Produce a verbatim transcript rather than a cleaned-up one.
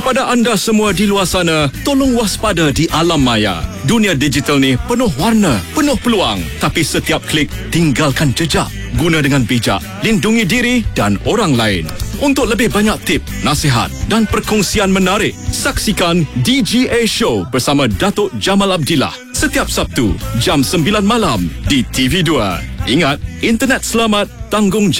Kepada anda semua di luar sana, tolong waspada di alam maya. Dunia digital ni penuh warna, penuh peluang. Tapi setiap klik, tinggalkan jejak. Guna dengan bijak, lindungi diri dan orang lain. Untuk lebih banyak tip, nasihat dan perkongsian menarik, saksikan D G A Show bersama Datuk Jamal Abdillah setiap Sabtu jam sembilan malam di T V dua. Ingat, internet selamat, tanggungjawab.